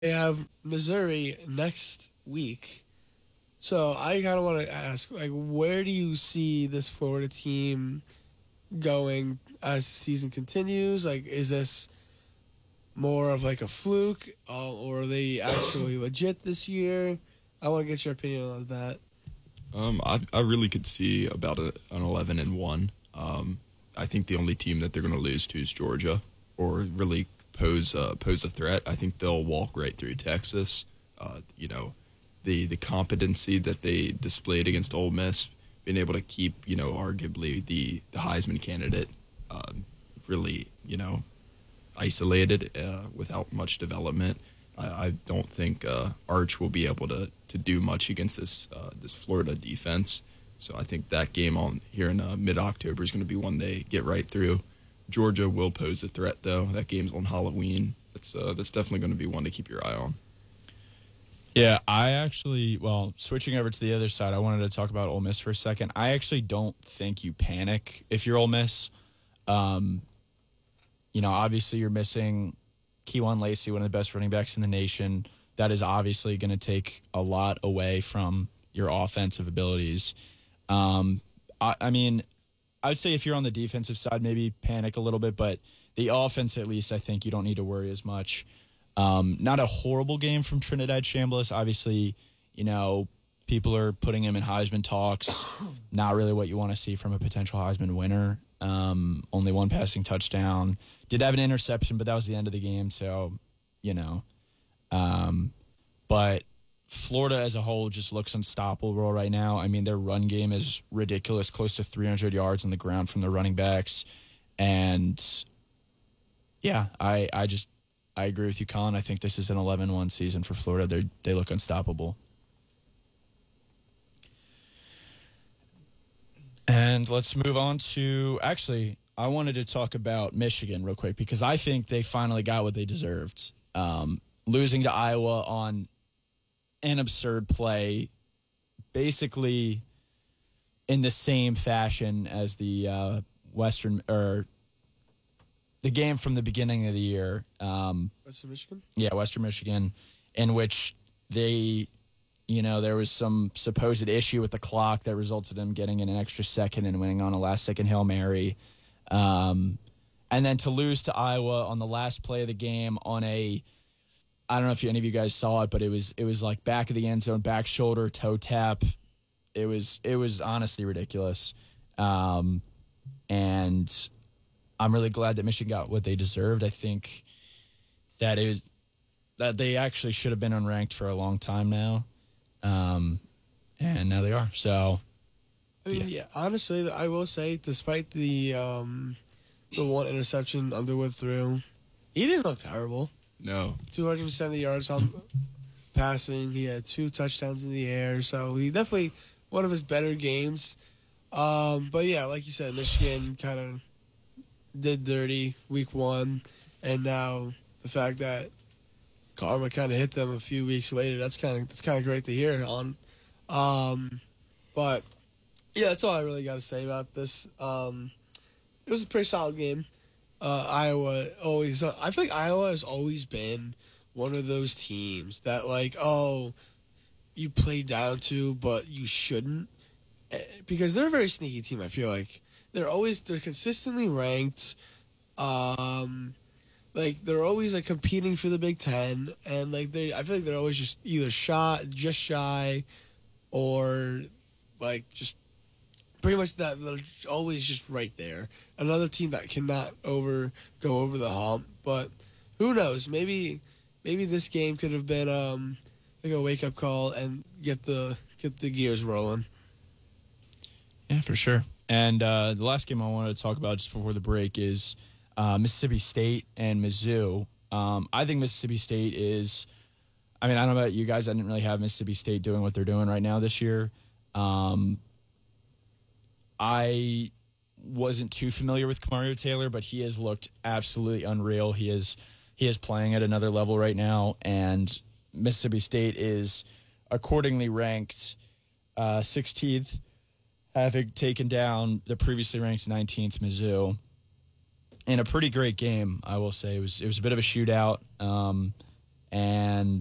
They have Missouri next week. So I kind of want to ask, like, where do you see this Florida team going as the season continues? Like, is this more of like a fluke, or are they actually legit this year? I want to get your opinion on that. I really could see about an 11-1. I think the only team that they're going to lose to is Georgia, or really pose a threat. I think they'll walk right through Texas. You know, the competency that they displayed against Ole Miss, being able to keep arguably the Heisman candidate, really isolated without much development. I don't think Arch will be able to do much against this Florida defense. So I think that game on here in mid-October is going to be one they get right through. Georgia will pose a threat, though. That game's on Halloween. That's definitely going to be one to keep your eye on. Yeah, switching over to the other side, I wanted to talk about Ole Miss for a second. I actually don't think you panic if you're Ole Miss. Obviously you're missing Keywan Lacey, one of the best running backs in the nation. That is obviously going to take a lot away from your offensive abilities. I'd say if you're on the defensive side, maybe panic a little bit, but the offense, at least, I think you don't need to worry as much. Not a horrible game from Trinidad Chambliss. Obviously, people are putting him in Heisman talks. Not really what you want to see from a potential Heisman winner. Only one passing touchdown. Did have an interception, but that was the end of the game. So, but Florida as a whole just looks unstoppable right now. I mean, their run game is ridiculous, close to 300 yards on the ground from the running backs. And, yeah, I agree with you, Colin. I think this is an 11-1 season for Florida. They look unstoppable. And let's move on to – actually, I wanted to talk about Michigan real quick because I think they finally got what they deserved. Losing to Iowa on an absurd play, basically in the same fashion as the the game from the beginning of the year. Western Michigan? Yeah, Western Michigan, in which they – there was some supposed issue with the clock that resulted in getting an extra second and winning on a last-second Hail Mary. And then to lose to Iowa on the last play of the game on I don't know if any of you guys saw it, but it was like back of the end zone, back shoulder, toe tap. It was honestly ridiculous. And I'm really glad that Michigan got what they deserved. I think that they actually should have been unranked for a long time now. And now they are. So, yeah, honestly, I will say, despite the one interception Underwood threw, he didn't look terrible. No. 270 yards on passing. He had 2 touchdowns in the air. So he definitely one of his better games. But yeah, like you said, Michigan kind of did dirty week 1, and now the fact that karma kind of hit them a few weeks later. That's kind of great to hear on. But yeah, that's all I really got to say about this. It was a pretty solid game. Iowa always. I feel like Iowa has always been one of those teams that you play down to, but you shouldn't, because they're a very sneaky team. I feel like they're consistently ranked. They're always competing for the Big Ten, and I feel like they're always just either just shy, or just pretty much that they're always just right there. Another team that cannot go over the hump, but who knows? Maybe this game could have been a wake up call and get the gears rolling. Yeah, for sure. And the last game I wanted to talk about just before the break is Mississippi State and Mizzou. I think Mississippi State is, I don't know about you guys. I didn't really have Mississippi State doing what they're doing right now this year. I wasn't too familiar with Kamario Taylor, but he has looked absolutely unreal. He is playing at another level right now, and Mississippi State is accordingly ranked 16th, having taken down the previously ranked 19th Mizzou. In a pretty great game, I will say. It was a bit of a shootout, and